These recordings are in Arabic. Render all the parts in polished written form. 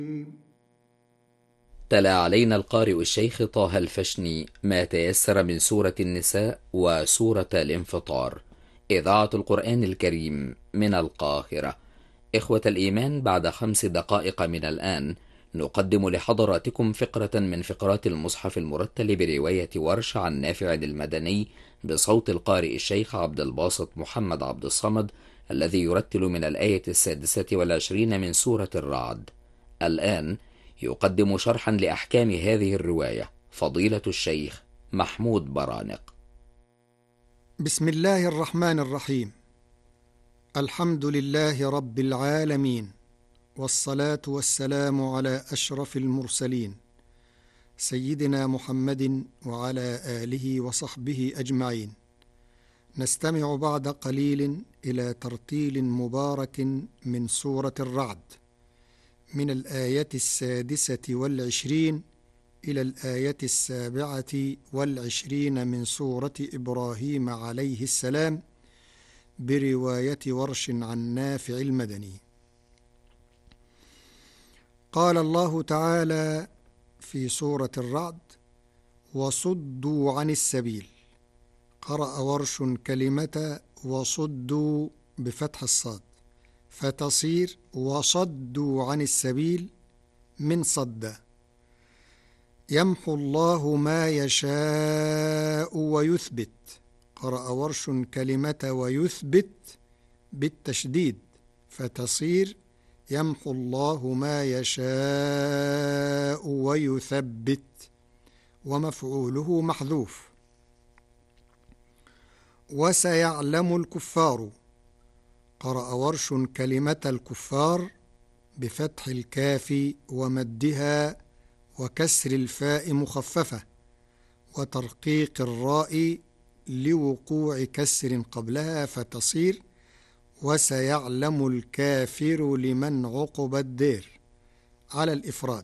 تلا علينا القارئ الشيخ طه الفشني ما تيسر من سورة النساء وسورة الانفطار. إذاعة القرآن الكريم من القاهرة. إخوة الإيمان، بعد 5 دقائق من الآن نقدم لحضراتكم فقرة من فقرات المصحف المرتل برواية ورش عن نافع المدني بصوت القارئ الشيخ عبد الباسط محمد عبد الصمد، الذي يرتل من الآية 26 من سورة الرعد. الآن يقدم شرحا لأحكام هذه الرواية فضيلة الشيخ محمود برانق. بسم الله الرحمن الرحيم. الحمد لله رب العالمين، والصلاة والسلام على أشرف المرسلين سيدنا محمد وعلى آله وصحبه أجمعين. نستمع بعد قليل إلى ترتيل مبارك من سورة الرعد من الآية 26 إلى الآية 27 من سورة إبراهيم عليه السلام برواية ورش عن نافع المدني. قال الله تعالى في سورة الرعد: وصدوا عن السبيل. قرأ ورش كلمة وصدوا بفتح الصاد، فتصير وصدوا عن السبيل من صد. يمحو الله ما يشاء ويثبت. قرأ ورش كلمة ويثبت بالتشديد، فتصير يمحو الله ما يشاء ويثبت، ومفعوله محذوف. وسيعلم الكفار. قرأ ورش كلمة الكفار بفتح الكاف ومدها وكسر الفاء مخففة وترقيق الراء لوقوع كسر قبلها، فتصير وسيعلم الكافر لمن عقب الدير على الإفراد.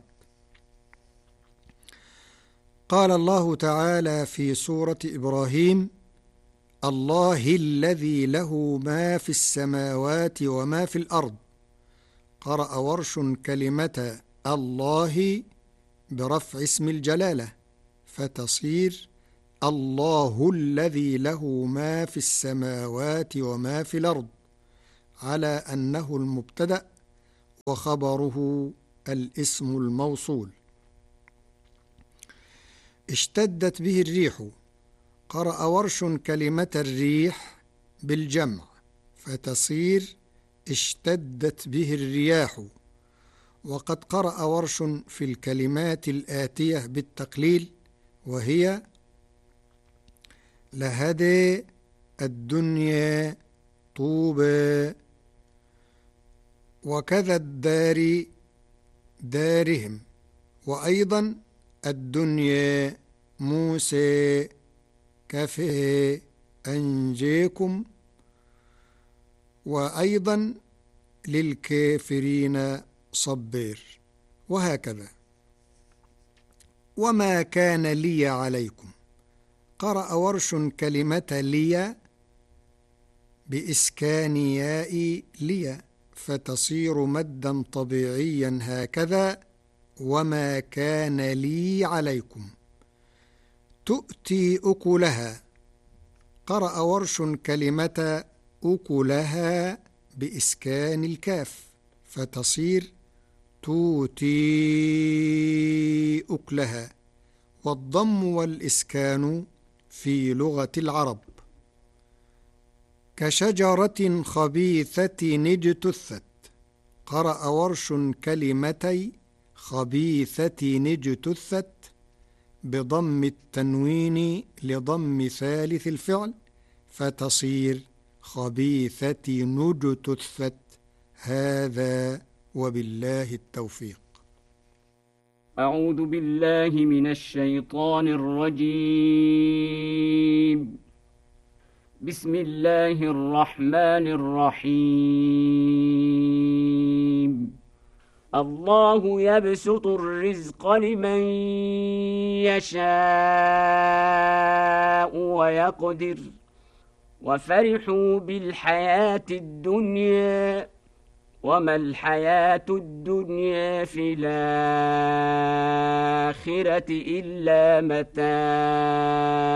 قال الله تعالى في سورة إبراهيم: الله الذي له ما في السماوات وما في الأرض. قرأ ورش كلمة الله برفع اسم الجلالة، فتصير الله الذي له ما في السماوات وما في الأرض، على أنه المبتدأ وخبره الاسم الموصول. اشتدت به الريح. قرأ ورش كلمة الريح بالجمع، فتصير اشتدت به الرياح. وقد قرأ ورش في الكلمات الآتية بالتقليل، وهي لهدي الدنيا طوبى، وكذا الدار دارهم، وأيضا الدنيا موسى كفه أنجيكم، وأيضا للكافرين صبير، وهكذا. وما كان لي عليكم. قرأ ورش كلمة لي بإسكان ياء لي، فتصير مدا طبيعيا هكذا: وما كان لي عليكم. تؤتي أكلها. قرأ ورش كلمة أكلها بإسكان الكاف، فتصير توتي أكلها، والضم والإسكان في لغة العرب. كشجرة خبيثة اجتثت. قرأ ورش كلمتي خبيثة اجتثت بضم التنوين لضم ثالث الفعل، فتصير خبيثة نجتثت. هذا وبالله التوفيق. أعوذ بالله من الشيطان الرجيم. بسم الله الرحمن الرحيم. الله يبسط الرزق لمن يشاء ويقدر وفرحوا بالحياة الدنيا وما الحياة الدنيا في الآخرة إلا متاع